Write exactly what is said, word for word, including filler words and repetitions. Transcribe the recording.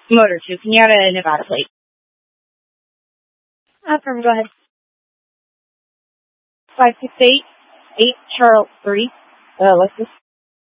Motor two, can you add a Nevada plate? Affirm, go ahead. five six eight, eight Charles three, uh, Lexus.